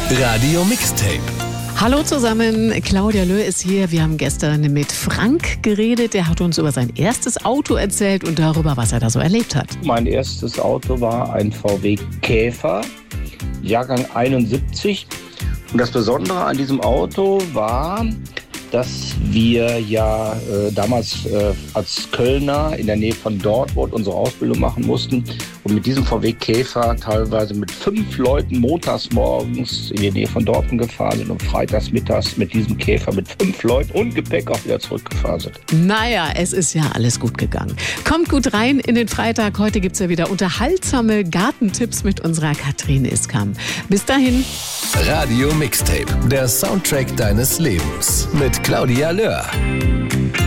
Radio Mixtape. Hallo zusammen, Claudia Löhr ist hier. Wir haben gestern mit Frank geredet. Der hat uns über sein erstes Auto erzählt und darüber, was er da so erlebt hat. Mein erstes Auto war ein VW Käfer, Jahrgang 71. Und das Besondere an diesem Auto war, dass wir ja damals als Kölner in der Nähe von Dortmund unsere Ausbildung machen mussten und mit diesem VW Käfer teilweise mit 5 Leuten montags morgens in die Nähe von Dortmund gefahren sind und freitags mittags mit diesem Käfer mit 5 Leuten und Gepäck auch wieder zurückgefahren sind. Naja, es ist ja alles gut gegangen. Kommt gut rein in den Freitag. Heute gibt es ja wieder unterhaltsame Gartentipps mit unserer Katrin Iskam. Bis dahin. Radio Mixtape, der Soundtrack deines Lebens mit Claudia Löhr.